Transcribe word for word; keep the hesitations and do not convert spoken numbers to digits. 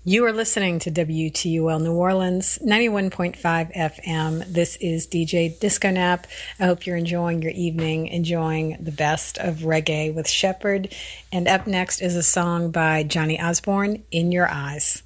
You are listening to W T U L New Orleans, ninety-one point five F M. This is D J Disco Nap. I hope you're enjoying your evening, enjoying the best of reggae with Shepherd. And up next is a song by Johnny Osborne, In Your Eyes.